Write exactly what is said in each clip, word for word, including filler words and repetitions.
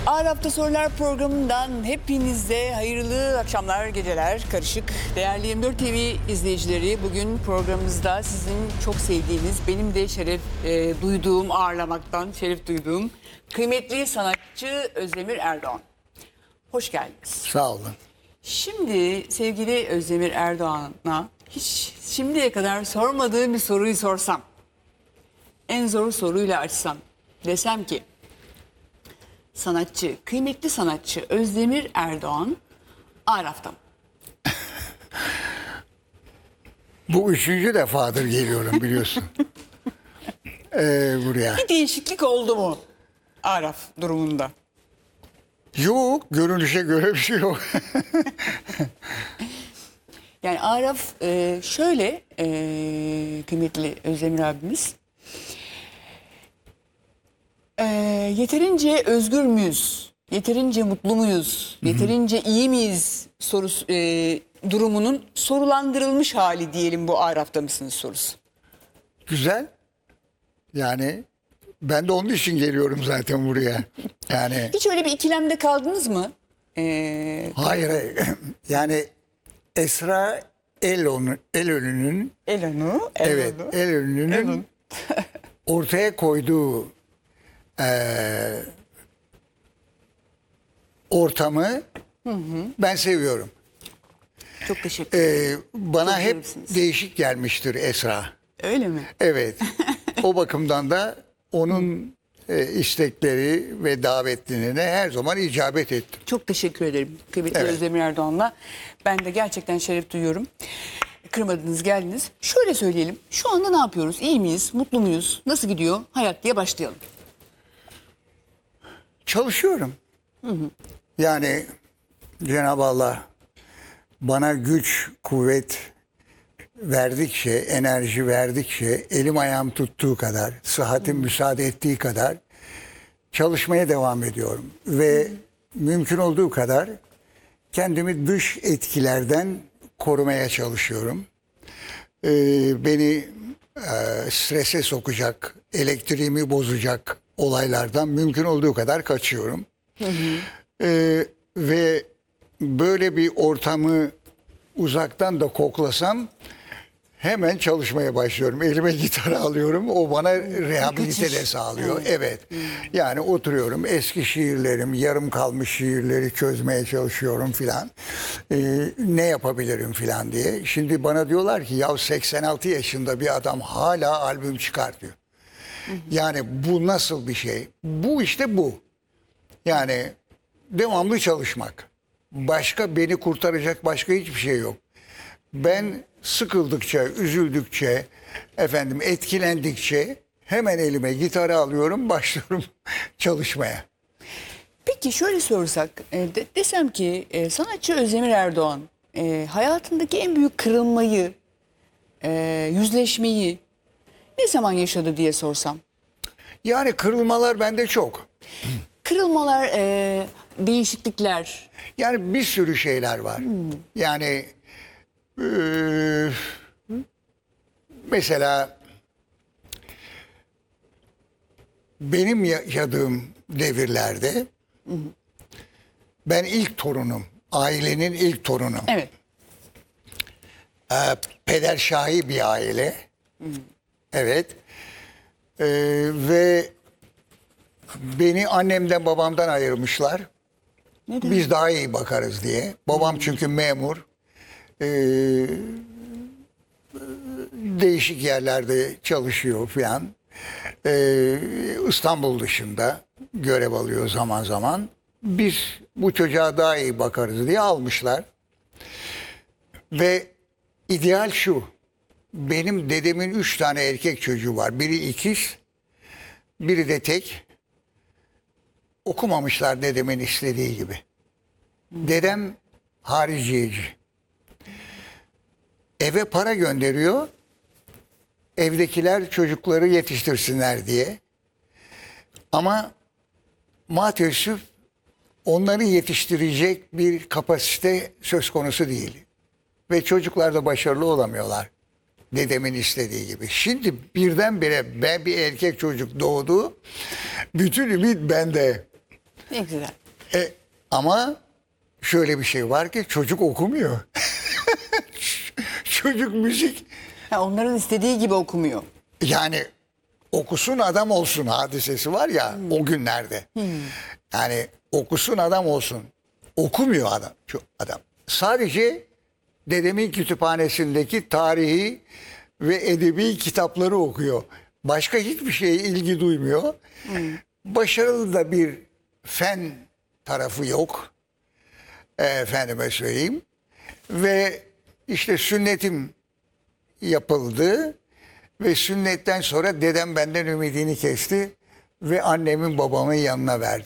Ağır Hafta Sorular programından hepinize hayırlı akşamlar, geceler karışık. Değerli yirmi dört T V izleyicileri, bugün programımızda sizin çok sevdiğiniz, benim de şeref e, duyduğum, ağırlamaktan şeref duyduğum kıymetli sanatçı Özdemir Erdoğan. Hoş geldiniz. Sağ olun. Şimdi sevgili Özdemir Erdoğan'a hiç şimdiye kadar sormadığım bir soruyu sorsam, en zor soruyla açsam, desem ki, sanatçı, kıymetli sanatçı Özdemir Erdoğan Araf'ta mı? Bu üçüncü defadır geliyorum biliyorsun. ee, buraya. Bir değişiklik oldu mu Araf durumunda? Yok, görünüşe göre bir şey yok. Yani Araf e, şöyle e, kıymetli Özdemir abimiz, e, yeterince özgür müyüz? Yeterince mutlu muyuz? Hı hı. Yeterince iyi miyiz sorusu, e, durumunun sorulandırılmış hali diyelim, bu Araf'ta mısınız sorusu. Güzel. Yani ben de onun için geliyorum zaten buraya. Yani hiç öyle bir ikilemde kaldınız mı? Ee, hayır, hayır. Yani Esra Elon'un Elönü'nün Elonu, evet, Elönü'nün ortaya koyduğu e, ortamı hı hı. ben seviyorum. Çok teşekkür ederim. Ee, bana Çok hep görürsünüz. değişik gelmiştir Esra. Öyle mi? Evet. O bakımdan da onun e, istekleri ve davetlerine her zaman icabet ettim. Çok teşekkür ederim kıymetli Evet. Özdemir Erdoğan'la. Ben de gerçekten şeref duyuyorum. Kırmadınız, geldiniz. Şöyle söyleyelim. Şu anda ne yapıyoruz? İyi miyiz? Mutlu muyuz? Nasıl gidiyor hayat diye başlayalım. Çalışıyorum. Hı hı. Yani Cenab-ı Allah bana güç, kuvvet verdikçe, enerji verdikçe, elim ayağım tuttuğu kadar, sıhhatim hmm. müsaade ettiği kadar çalışmaya devam ediyorum. Ve hmm. mümkün olduğu kadar kendimi dış etkilerden korumaya çalışıyorum. Ee, beni e, strese sokacak, elektriğimi bozacak olaylardan mümkün olduğu kadar kaçıyorum. Hmm. Ee, ve böyle bir ortamı uzaktan da koklasam hemen çalışmaya başlıyorum. Elime gitarı alıyorum. O bana rehabilite de sağlıyor. Evet. evet. Hmm. Yani oturuyorum. Eski şiirlerim, yarım kalmış şiirleri çözmeye çalışıyorum filan. Ee, ne yapabilirim filan diye. Şimdi bana diyorlar ki ya seksen altı yaşında bir adam hala albüm çıkartıyor. Hmm. Yani bu nasıl bir şey? Bu işte bu. Yani devamlı çalışmak. Başka beni kurtaracak başka hiçbir şey yok. Ben sıkıldıkça, üzüldükçe, efendim etkilendikçe hemen elime gitarı alıyorum, başlıyorum çalışmaya. Peki şöyle sorsak, e, de, desem ki e, sanatçı Özdemir Erdoğan e, hayatındaki en büyük kırılmayı, e, yüzleşmeyi ne zaman yaşadı diye sorsam? Yani kırılmalar bende çok. Kırılmalar, e, değişiklikler. Yani bir sürü şeyler var. Hmm. Yani e, mesela benim yaşadığım devirlerde hmm. ben ilk torunum, ailenin ilk torunum. Evet. E, pederşahi bir aile. Hmm. Evet. E, ve beni annemden babamdan ayırmışlar. Neden? Biz daha iyi bakarız diye. Babam hmm. çünkü memur. Ee, değişik yerlerde çalışıyor falan. Ee, İstanbul dışında görev alıyor zaman zaman. Biz bu çocuğa daha iyi bakarız diye almışlar. Ve ideal şu. Benim dedemin üç tane erkek çocuğu var. Biri ikiz, biri de tek. Okumamışlar dedemin istediği gibi. Dedem hariciyeci. Eve para gönderiyor. Evdekiler çocukları yetiştirsinler diye. Ama maalesef onları yetiştirecek bir kapasite söz konusu değil. Ve çocuklar da başarılı olamıyorlar. Dedemin istediği gibi. Şimdi birdenbire ben bir erkek çocuk doğdu. Bütün ümit bende. Ne güzel. E, ama şöyle bir şey var ki çocuk okumuyor. Çocuk müzik Ha, onların istediği gibi okumuyor. yani okusun adam olsun hadisesi var ya o günlerde. Yani okusun adam olsun. Okumuyor adam. Şu adam. Sadece dedemin kütüphanesindeki tarihi ve edebi kitapları okuyor. Başka hiçbir şeye ilgi duymuyor. Başarılı da bir fen tarafı yok. E, efendime söyleyeyim. Ve işte sünnetim yapıldı. Ve sünnetten sonra dedem benden ümidini kesti. Ve annemin babamın yanına verdi.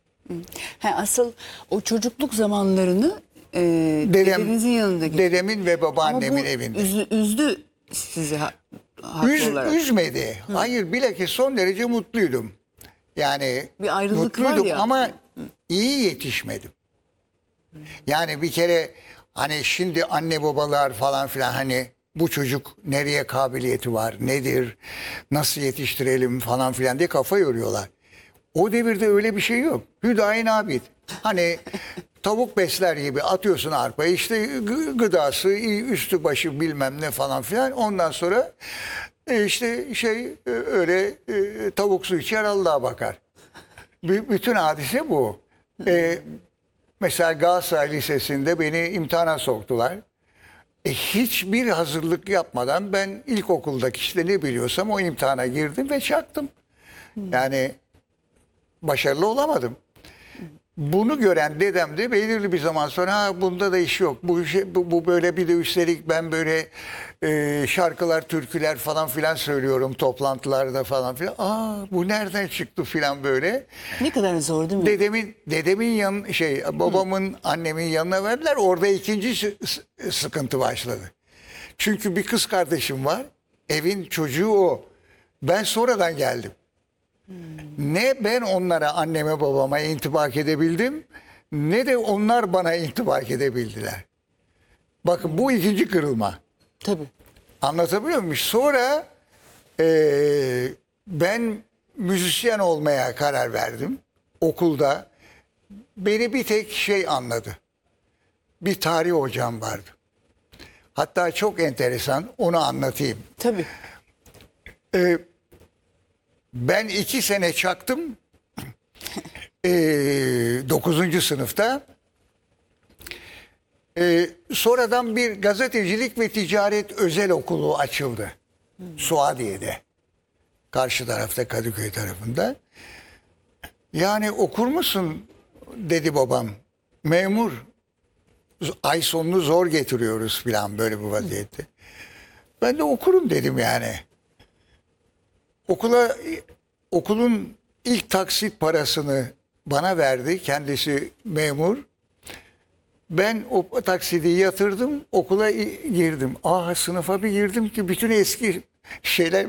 Ha, asıl o çocukluk zamanlarını e, Dedem, dedenizin yanında geçti. dedemin ve Ama babaannemin bu evinde. üzdü, üzdü sizi ha, haklı Üz, olarak. üzmedi. Hayır, bilakis son derece mutluydum. Yani Bir ayrılık var mutluydum ya. ama iyi yetişmedim. Yani bir kere hani şimdi anne babalar falan filan hani bu çocuk nereye kabiliyeti var, nedir, nasıl yetiştirelim falan filan diye kafa yoruyorlar. O devirde öyle bir şey yok. Hüdayi Nabit. Hani tavuk besler gibi atıyorsun arpayı işte gı- gıdası, üstü başı bilmem ne falan filan. Ondan sonra e, işte şey e, öyle e, tavuk su içer Allah'a bakar. B- bütün hadise bu. E, mesela Galatasaray Lisesi'nde beni imtihana soktular. E, hiçbir hazırlık yapmadan ben ilkokuldaki işte ne biliyorsam o imtihana girdim ve çaktım. Yani başarılı olamadım. Bunu gören dedem de belirli bir zaman sonra ha, bunda da iş yok. Bu, şey, bu, bu böyle bir de üstelik ben böyle e, şarkılar, türküler falan filan söylüyorum toplantılarda falan filan. Aa bu nereden çıktı filan böyle. Ne kadar zor değil mi? Dedemin dedemin yan şey babamın annemin yanına verdiler. Orada ikinci sı- sı- sıkıntı başladı. Çünkü bir kız kardeşim var. Evin çocuğu o. Ben sonradan geldim. Ne ben onlara anneme babama intibak edebildim ne de onlar bana intibak edebildiler. Bakın bu ikinci kırılma. Tabii. Anlatabiliyor muyum? Sonra eee, ben müzisyen olmaya karar verdim. Okulda beni bir tek şey anladı. Bir tarih hocam vardı. Hatta çok enteresan onu anlatayım. Tabii. Ee, ben iki sene çaktım. Ee, dokuzuncu sınıfta. Ee, sonradan bir gazetecilik ve ticaret özel okulu açıldı. Suadiye'de. Karşı tarafta Kadıköy tarafında. Yani okur musun dedi babam. Memur. Ay sonunu zor getiriyoruz falan böyle bu vaziyette. Ben de okurum dedim yani. Okula okulun ilk taksit parasını bana verdi. Kendisi memur. Ben o taksidi yatırdım. Okula girdim. Ah sınıfa bir girdim ki bütün eski şeyler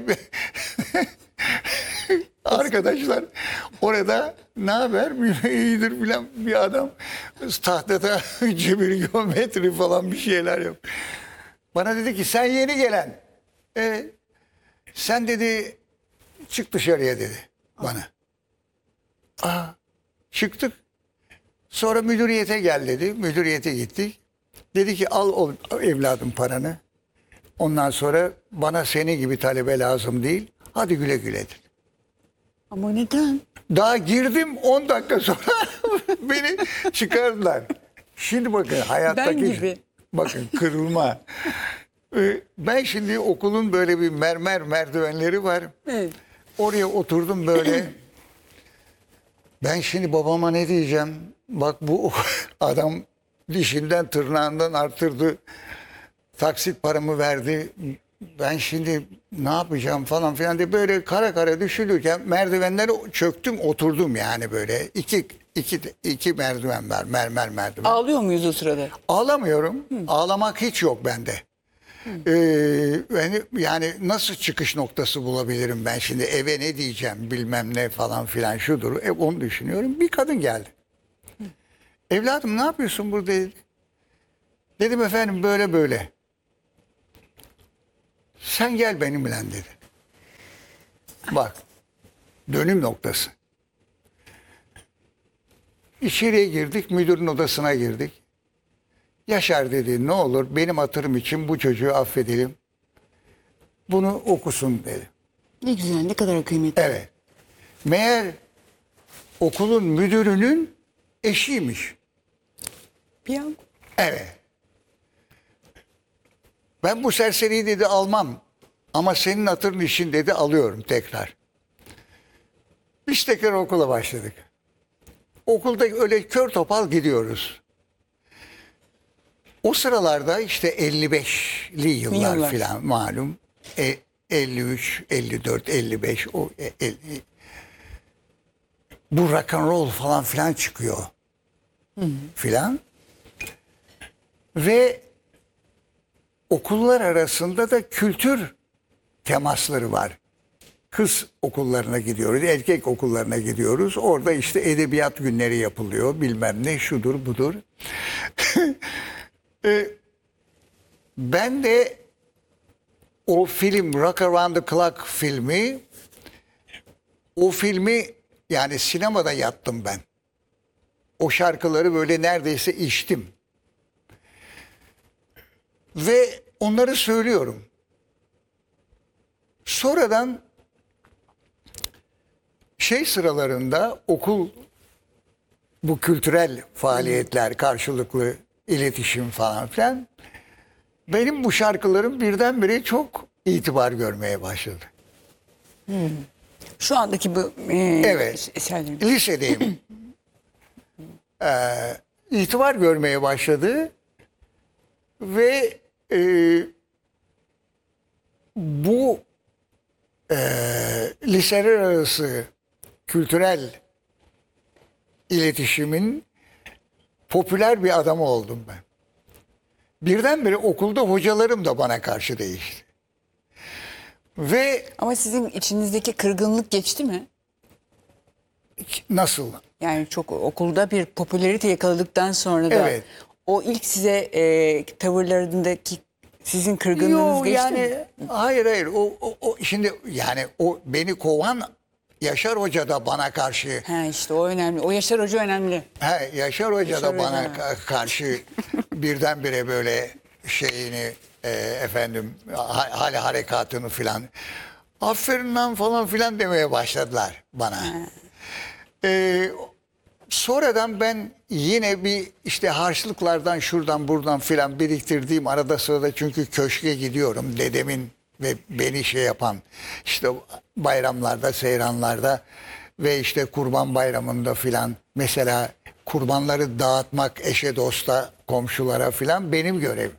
arkadaşlar orada ne haber iyidir filan bir adam tahtada cebir geometri falan bir şeyler yap. Bana dedi ki sen yeni gelen. E, sen dedi çık dışarıya dedi bana. Aa, çıktık. Sonra müdüriyete gel dedi. Müdüriyete gittik. Dedi ki al o evladım paranı. Ondan sonra bana seni gibi talebe lazım değil. Hadi güle güle dedi. Ama neden? Daha girdim on dakika sonra beni çıkardılar. Şimdi bakın hayattaki Ben gibi. bakın kırılma. Ee, Ben şimdi okulun böyle bir mermer merdivenleri var. Evet. Oraya oturdum böyle. Ben şimdi babama ne diyeceğim? Bak bu adam dişinden tırnağından arttırdı. Taksit paramı verdi. Ben şimdi ne yapacağım falan filan diye böyle kara kara düşünürken merdivenlere çöktüm oturdum yani böyle. İki, iki, iki merdiven var mermer merdiven. Ağlıyor muyuz o sırada? Ağlamıyorum. Ağlamak hiç yok bende. Ee, yani, yani nasıl çıkış noktası bulabilirim ben şimdi eve ne diyeceğim bilmem ne falan filan şudur. E, onu düşünüyorum. Bir kadın geldi. Evladım ne yapıyorsun burada dedi. Dedim efendim böyle böyle. Sen gel benimle dedi. Bak dönüm noktası. içeriye girdik, müdürün odasına girdik. Yaşar dedi, ne olur benim hatırım için bu çocuğu affedelim. Bunu okusun dedi. Ne güzel, ne kadar kıymetli. Evet. Meğer okulun müdürünün eşiymiş. Piyango. Evet. Ben bu serseriyi dedi almam. Ama senin hatırın için dedi alıyorum tekrar. Biz tekrar okula başladık. Okulda öyle kör topal gidiyoruz. O sıralarda işte elli beşli yıllar, Yıllar. filan malum. E, elli üç, elli dört, elli beş o e, elli. Bu rock and roll falan filan çıkıyor. Filan. Ve okullar arasında da kültür temasları var. Kız okullarına gidiyoruz, erkek okullarına gidiyoruz. Orada işte edebiyat günleri yapılıyor, bilmem ne, şudur budur. e, ben de o film Rock Around the Clock filmi, o filmi yani sinemada yattım ben. O şarkıları böyle neredeyse içtim. Ve onları söylüyorum. Sonradan şey sıralarında okul bu kültürel faaliyetler, karşılıklı iletişim falan filan benim bu şarkılarım birdenbire çok itibar görmeye başladı. Şu andaki bu e, Evet. eserlerin. Lisedeyim. ee, itibar görmeye başladı ve e, bu e, liseler arası kültürel iletişimin popüler bir adamı oldum ben. Birdenbire okulda hocalarım da bana karşı değişti. Ve Ama sizin içinizdeki kırgınlık geçti mi? nasıl? Yani çok okulda bir popülerite yakaladıktan sonra da Evet. o ilk size e, tavırlarındaki sizin kırgınlığınız Yo, geçti yani mi? hayır hayır o, o, o şimdi yani o beni kovan Yaşar Hoca da bana karşı Ha işte o önemli. O Yaşar Hoca önemli. he, Yaşar Hoca Yaşar da bana Hoca. ka- karşı birdenbire böyle şeyini e, efendim ha- hal harekatını filan aferin lan falan filan demeye başladılar bana. E, sonradan ben yine bir işte harçlıklardan şuradan buradan filan biriktirdiğim arada sırada çünkü köşke gidiyorum dedemin ve beni şey yapan işte bayramlarda, seyranlarda ve işte kurban bayramında filan mesela kurbanları dağıtmak eşe dosta komşulara filan benim görevim.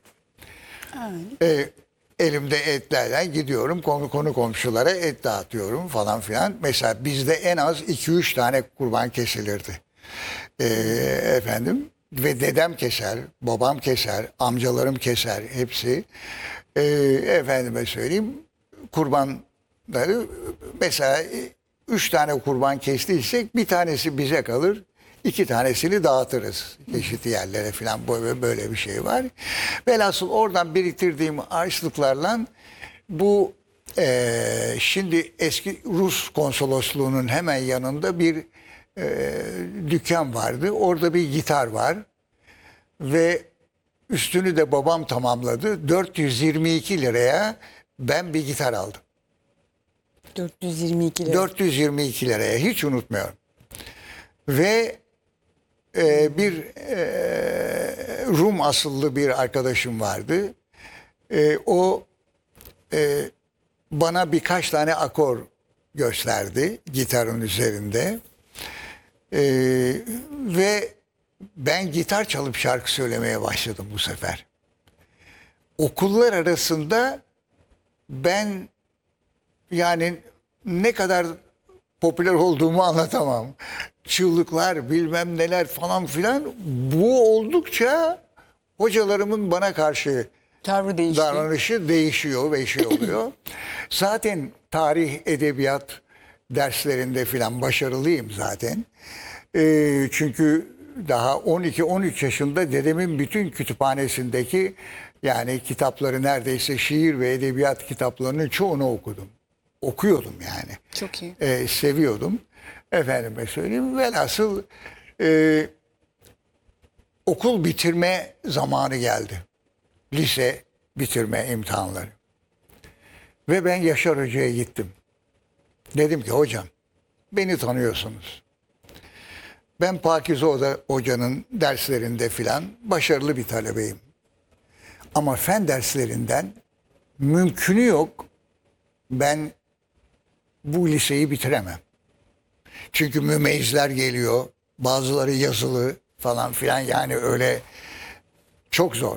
Ee, elimde etlerden gidiyorum konu konu komşulara et dağıtıyorum falan filan. Mesela bizde en az iki üç tane kurban kesilirdi. Ee, efendim ve dedem keser, babam keser, amcalarım keser hepsi. Ee, efendime söyleyeyim kurbanları mesela üç tane kurban kestiysek bir tanesi bize kalır. İki tanesini dağıtırız çeşitli yerlere falan böyle, böyle bir şey var. Velhasıl oradan biriktirdiğim harçlıklarla bu eee, şimdi eski Rus konsolosluğunun hemen yanında bir eee, dükkan vardı. Orada bir gitar var ve üstünü de babam tamamladı. dört yüz yirmi iki liraya ben bir gitar aldım. dört yüz yirmi iki lira. dört yüz yirmi iki liraya hiç unutmuyorum. Ve e, bir e, Rum asıllı bir arkadaşım vardı. E, o e, bana birkaç tane akor gösterdi gitarın üzerinde. E, ve ben gitar çalıp şarkı söylemeye başladım bu sefer. Okullar arasında ben yani ne kadar popüler olduğumu anlatamam. Çığlıklar bilmem neler falan filan bu oldukça hocalarımın bana karşı Tavrı değişti. davranışı değişiyor ve şey oluyor. Zaten tarih, edebiyat derslerinde filan başarılıyım zaten. Ee, çünkü daha on iki on üç yaşında dedemin bütün kütüphanesindeki yani kitapları neredeyse şiir ve edebiyat kitaplarının çoğunu okudum. Okuyordum yani. Çok iyi. Ee, seviyordum. Efendime söyleyeyim. Velhasıl Ee, okul bitirme zamanı geldi. Lise bitirme imtihanları. Ve ben Yaşar Hoca'ya gittim. Dedim ki hocam, beni tanıyorsunuz. Ben Pakize Hoca- Hoca'nın derslerinde filan başarılı bir talebeyim. Ama fen derslerinden mümkünü yok ben bu liseyi bitiremem. Çünkü mümeyizler geliyor, bazıları yazılı falan filan, yani öyle çok zor.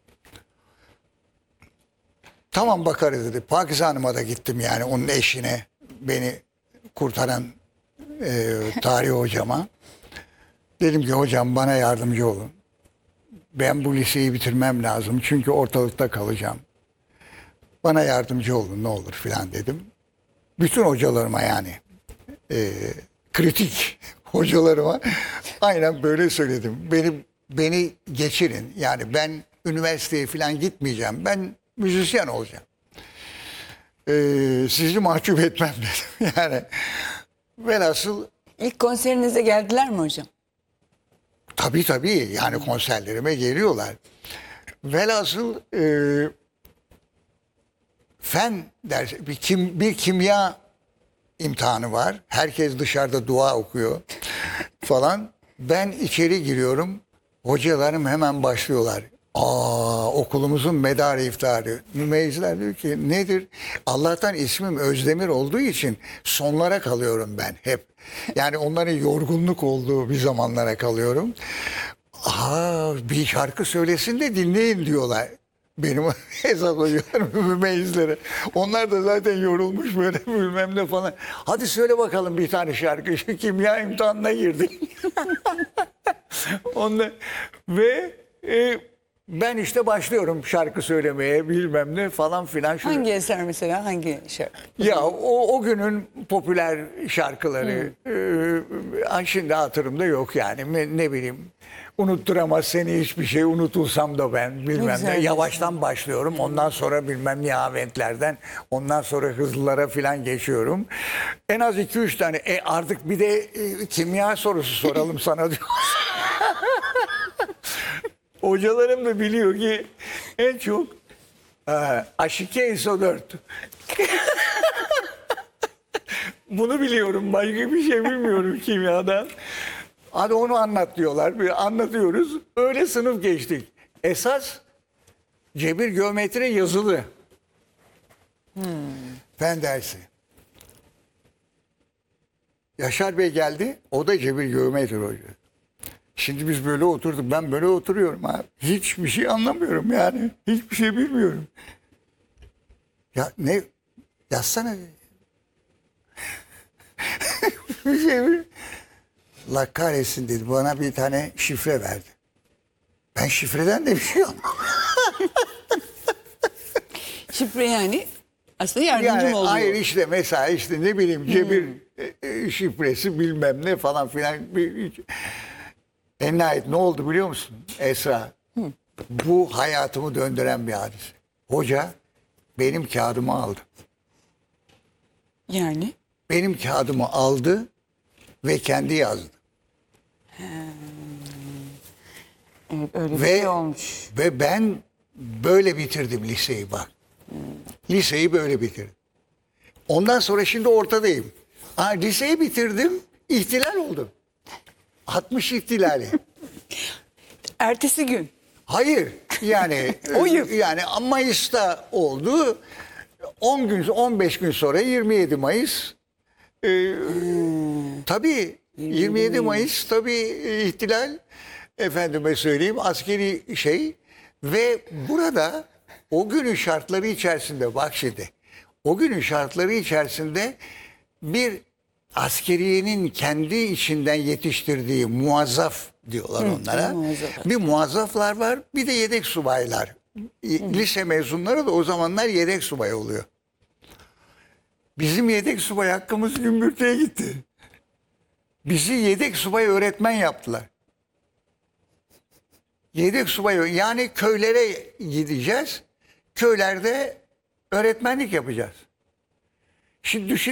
Tamam bakarız dedi. Pakize Hanım'a da gittim, yani onun eşine, beni kurtaran e, tarih hocama. Dedim ki hocam bana yardımcı olun. Ben bu liseyi bitirmem lazım çünkü ortalıkta kalacağım. Bana yardımcı olun ne olur filan dedim. Bütün hocalarıma, yani e, kritik hocalarıma aynen böyle söyledim. Beni beni geçirin. Yani ben üniversiteye filan gitmeyeceğim. Ben müzisyen olacağım. E, sizi mahcup etmem dedim. Yani velhasıl İlk konserinize geldiler mi hocam? tabii tabii, yani konserlerime geliyorlar. Velhasıl e, fen dersi, bir, kim, bir kimya imtihanı var. Herkes dışarıda dua okuyor falan. Ben içeri giriyorum. Hocalarım hemen başlıyorlar. Aa, okulumuzun medarı iftiharı. Mümeyizler diyor ki nedir? Allah'tan ismim Özdemir olduğu için sonlara kalıyorum ben hep. Yani onların yorgunluk olduğu bir zamanlara kalıyorum. Aa, bir şarkı söylesin de dinleyin diyorlar. Benim esas hocalarım mümeyizlere. Onlar da zaten yorulmuş böyle bilmem ne falan. Hadi söyle bakalım bir tane şarkı. Şu kimya imtihanına girdik. Onunla, ve e, ben işte başlıyorum şarkı söylemeye bilmem ne falan filan. Şöyle. Hangi eser mesela? Hangi şarkı? Ya o, o günün popüler şarkıları e, şimdi hatırımda yok yani, ne, ne bileyim. Unutturamaz seni hiçbir şey, unutulsam da ben bilmem güzel ne. bir Yavaştan başlıyorum, ondan sonra bilmem nihaventlerden, ondan sonra hızlılara filan geçiyorum. En az iki üç tane. E artık bir de e, kimya sorusu soralım sana diyor. Hocalarım da biliyor ki en çok e, H iki S O dört. Bunu biliyorum, başka bir şey bilmiyorum kimyadan. Hadi onu anlat diyorlar. Bir anlatıyoruz. Öyle sınıf geçtik. Esas cebir geometri yazılı. Hmm. Fen dersi. Yaşar Bey geldi. O da cebir geometri hoca. Şimdi biz böyle oturduk. Ben böyle oturuyorum abi. Hiçbir şey anlamıyorum yani. Hiçbir şey bilmiyorum. Ya ne? Yazsana. Bir şey mi? Allah kahretsin dedi. Bana bir tane şifre verdi. Ben şifreden de bir şey anlamadım. Şifre yani aslında yardımcı Yani mı oluyor? hayır işte mesela işte ne bileyim cebir e, e, şifresi bilmem ne falan filan. Bir- En nihayet ne oldu biliyor musun Esra? Bu hayatımı döndüren bir hadise. Hoca benim kağıdımı aldı. Yani Benim kağıdımı aldı ve kendi yazdı. evet, öyle bir Ve, şey olmuş. ve ben böyle bitirdim liseyi bak. Liseyi böyle bitirdim. Ondan sonra şimdi ortadayım. Ha, liseyi bitirdim, ihtilal oldu. altmış ihtilali. Ertesi gün. Hayır yani O yıl. yani Mayıs'ta oldu. on gün on beş gün sonra yirmi yedi Mayıs. Ee, tabii yirmi yedi Mayıs tabii ihtilal, efendime söyleyeyim askeri şey ve burada o günün şartları içerisinde bak şimdi o günün şartları içerisinde bir askeriyenin kendi içinden yetiştirdiği muazzaf diyorlar onlara. muazzaf. Bir muazzaflar var, bir de yedek subaylar. Lise mezunları da o zamanlar yedek subay oluyor. Bizim yedek subay hakkımız gümbürtüye gitti. Bizi yedek subay öğretmen yaptılar. Yedek subay, yani köylere gideceğiz. Köylerde öğretmenlik yapacağız. Şimdi düşün.